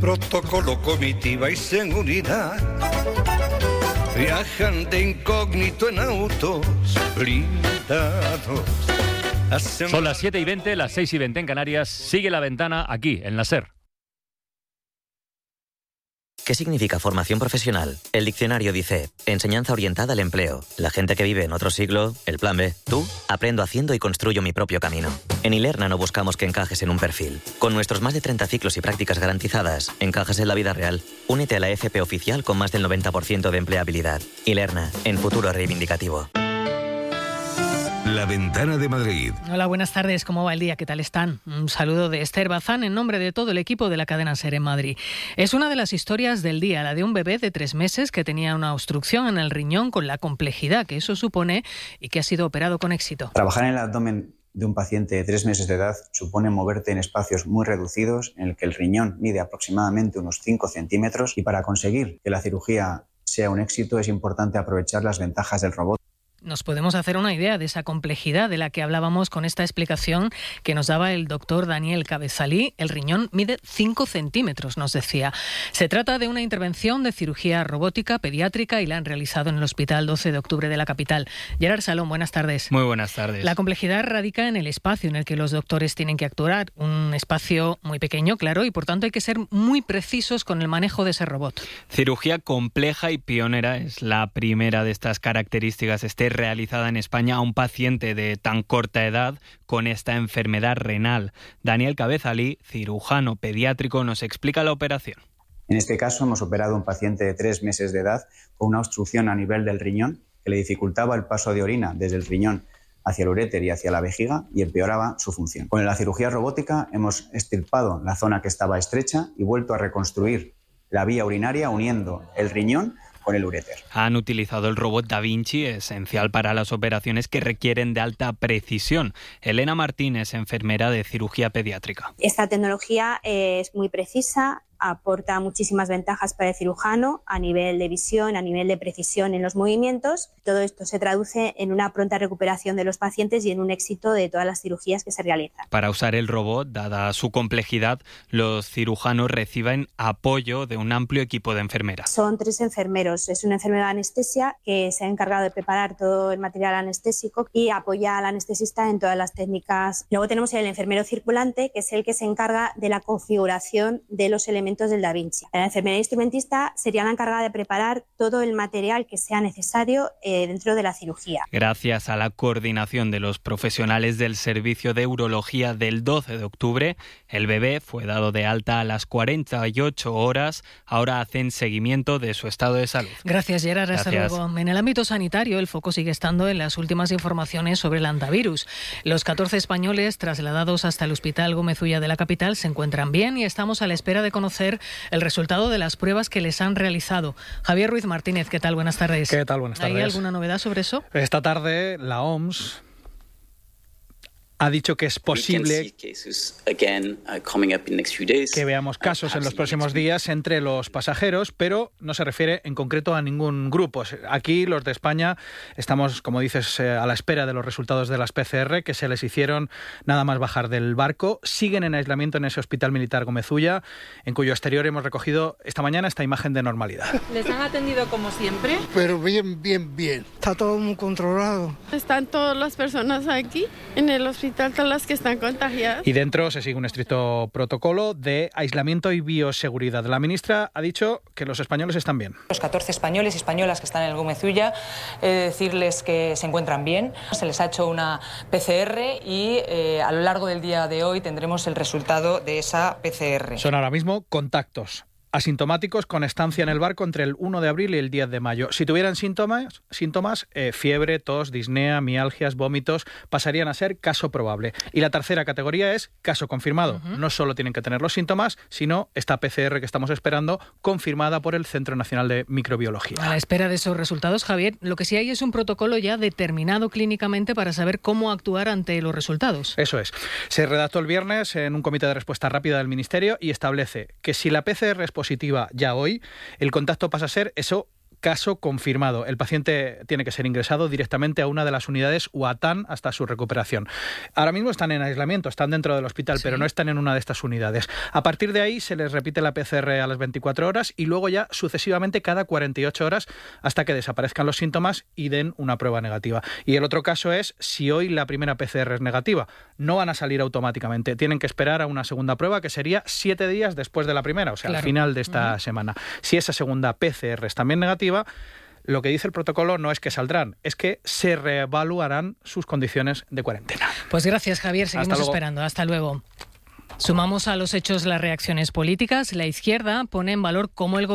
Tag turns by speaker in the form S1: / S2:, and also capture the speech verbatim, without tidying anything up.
S1: protocolo, comitiva y seguridad. Viajan de incógnito en autos blindados.
S2: Son las siete y veinte, las seis y veinte en Canarias. Sigue La Ventana aquí, en la SER.
S3: ¿Qué significa formación profesional? El diccionario dice: enseñanza orientada al empleo. La gente que vive en otro siglo, el plan B. Tú, aprendo haciendo y construyo mi propio camino. En Ilerna no buscamos que encajes en un perfil. Con nuestros más de treinta ciclos y prácticas garantizadas, encajas en la vida real. Únete a la F P oficial con más del noventa por ciento de empleabilidad. Ilerna, en futuro reivindicativo.
S4: La Ventana de Madrid.
S5: Hola, buenas tardes. ¿Cómo va el día? ¿Qué tal están? Un saludo de Esther Bazán en nombre de todo el equipo de la cadena SER en Madrid. Es una de las historias del día, la de un bebé de tres meses que tenía una obstrucción en el riñón con la complejidad que eso supone y que ha sido operado con éxito.
S6: Trabajar en el abdomen de un paciente de tres meses de edad supone moverte en espacios muy reducidos en el que el riñón mide aproximadamente unos cinco centímetros y para conseguir que la cirugía sea un éxito es importante aprovechar las ventajas del robot.
S5: Nos podemos hacer una idea de esa complejidad de la que hablábamos con esta explicación que nos daba el doctor Daniel Cabezalí. El riñón mide cinco centímetros, nos decía. Se trata de una intervención de cirugía robótica pediátrica y la han realizado en el Hospital doce de octubre de la capital. Gerard Salón, buenas tardes.
S7: Muy buenas tardes.
S5: La complejidad radica en el espacio en el que los doctores tienen que actuar. Un espacio muy pequeño, claro, y por tanto hay que ser muy precisos con el manejo de ese robot.
S7: Cirugía compleja y pionera es la primera de estas características. Este realizada en España a un paciente de tan corta edad con esta enfermedad renal. Daniel Cabezalí, cirujano pediátrico, nos explica la operación.
S6: En este caso hemos operado a un paciente de tres meses de edad con una obstrucción a nivel del riñón que le dificultaba el paso de orina desde el riñón hacia el uréter y hacia la vejiga y empeoraba su función. Con la cirugía robótica hemos extirpado la zona que estaba estrecha y vuelto a reconstruir la vía urinaria uniendo el riñón con el uréter.
S7: Han utilizado el robot Da Vinci, esencial para las operaciones que requieren de alta precisión. Elena Martínez, enfermera de cirugía pediátrica.
S8: Esta tecnología es muy precisa, aporta muchísimas ventajas para el cirujano a nivel de visión, a nivel de precisión en los movimientos. Todo esto se traduce en una pronta recuperación de los pacientes y en un éxito de todas las cirugías que se realizan.
S7: Para usar el robot, dada su complejidad, los cirujanos reciben apoyo de un amplio equipo de enfermeras.
S8: Son tres enfermeros. Es un enfermero de anestesia que se ha encargado de preparar todo el material anestésico y apoya al anestesista en todas las técnicas. Luego tenemos el enfermero circulante, que es el que se encarga de la configuración de los elementos del Da Vinci. La enfermera instrumentista sería la encargada de preparar todo el material que sea necesario eh, dentro de la cirugía.
S7: Gracias a la coordinación de los profesionales del Servicio de Urología del doce de octubre, el bebé fue dado de alta a las cuarenta y ocho horas. Ahora hacen seguimiento de su estado de salud.
S5: Gracias, Gerard. Hasta luego. En el ámbito sanitario, el foco sigue estando en las últimas informaciones sobre el hantavirus. Los catorce españoles trasladados hasta el Hospital Gómez Ulla de la capital se encuentran bien y estamos a la espera de conocer el resultado de las pruebas que les han realizado. Javier Ruiz Martínez, ¿qué tal? Buenas tardes.
S9: ¿Qué tal? Buenas tardes.
S5: ¿Hay alguna novedad sobre eso?
S9: Esta tarde la O M S ha dicho que es posible que veamos casos en los próximos días entre los pasajeros, pero no se refiere en concreto a ningún grupo. Aquí los de España estamos, como dices, a la espera de los resultados de las P C R que se les hicieron nada más bajar del barco. Siguen en aislamiento en ese Hospital Militar Gómez Ulla, en cuyo exterior hemos recogido esta mañana esta imagen de normalidad.
S10: ¿Les han atendido como siempre?
S11: Pero bien, bien, bien. Está todo muy controlado.
S12: Están todas las personas aquí en el hospital. Todas las que están contagiadas.
S9: Y dentro se sigue un estricto protocolo de aislamiento y bioseguridad. La ministra ha dicho que los españoles están bien.
S10: Los catorce españoles y españolas que están en el Gómez Ulla, he de decirles que se encuentran bien. Se les ha hecho una P C R y eh, a lo largo del día de hoy tendremos el resultado de esa P C R.
S9: Son ahora mismo contactos asintomáticos con estancia en el barco entre el uno de abril y el diez de mayo. Si tuvieran síntomas, síntomas eh, fiebre, tos, disnea, mialgias, vómitos, pasarían a ser caso probable. Y la tercera categoría es caso confirmado. Uh-huh. No solo tienen que tener los síntomas, sino esta P C R que estamos esperando, confirmada por el Centro Nacional de Microbiología.
S5: A la espera de esos resultados, Javier, lo que sí hay es un protocolo ya determinado clínicamente para saber cómo actuar ante los resultados.
S9: Eso es. Se redactó el viernes en un comité de respuesta rápida del Ministerio y establece que si la P C R es positiva ya hoy, el contacto pasa a ser eso caso confirmado. El paciente tiene que ser ingresado directamente a una de las unidades U A T A N hasta su recuperación. Ahora mismo están en aislamiento, están dentro del hospital, sí. pero no están en una de estas unidades. A partir de ahí se les repite la P C R a las veinticuatro horas y luego ya sucesivamente cada cuarenta y ocho horas hasta que desaparezcan los síntomas y den una prueba negativa. Y el otro caso es si hoy la primera P C R es negativa. No van a salir automáticamente. Tienen que esperar a una segunda prueba que sería siete días después de la primera, o sea, claro. al final de esta uh-huh. semana. Si esa segunda P C R es también negativa, lo que dice el protocolo no es que saldrán, es que se reevaluarán sus condiciones de cuarentena.
S5: Pues gracias, Javier. Seguimos
S9: Hasta
S5: esperando. Hasta luego. Sumamos a los hechos las reacciones políticas. La izquierda pone en valor cómo el